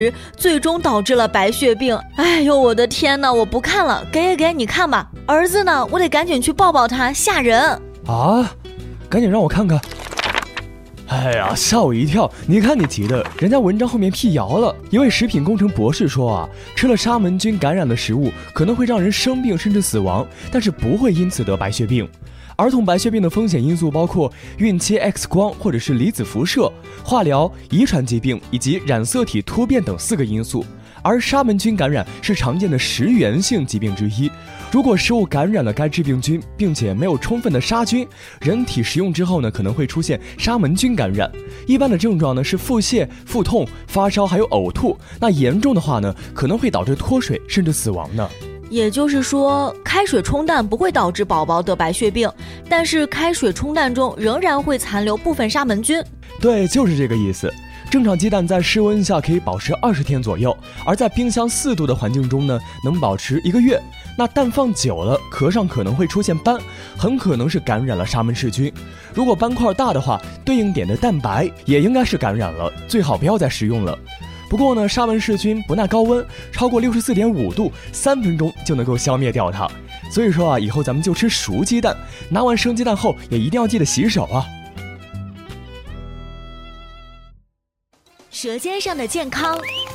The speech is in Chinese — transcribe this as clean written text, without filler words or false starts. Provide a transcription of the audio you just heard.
最终导致了白血病。哎呦，我的天哪，我不看了，给你看吧。儿子呢，我得赶紧去抱抱他，吓人啊！赶紧让我看看。哎呀，吓我一跳！你看你急的，人家文章后面辟谣了。一位食品工程博士说啊，吃了沙门菌感染的食物可能会让人生病甚至死亡，但是不会因此得白血病。儿童白血病的风险因素包括孕期 X 光或者是离子辐射、化疗、遗传疾病以及染色体突变等4个因素。而沙门菌感染是常见的食源性疾病之一。如果食物感染了该致病菌，并且没有充分的杀菌，人体食用之后呢，可能会出现沙门菌感染。一般的症状呢是腹泻、腹痛、发烧还有呕吐，那严重的话呢，可能会导致脱水甚至死亡呢。 也就是说，开水冲蛋不会导致宝宝得白血病，但是开水冲蛋中仍然会残留部分沙门菌。 对，就是这个意思。正常鸡蛋在室温下可以保持20天左右，而在冰箱4度的环境中呢，能保持1个月。那蛋放久了，壳上可能会出现斑，很可能是感染了沙门氏菌。如果斑块大的话，对应点的蛋白也应该是感染了，最好不要再食用了。不过呢，沙门氏菌不耐高温，超过64.5度，3分钟就能够消灭掉它。所以说啊，以后咱们就吃熟鸡蛋，拿完生鸡蛋后也一定要记得洗手啊。 舌尖上的健康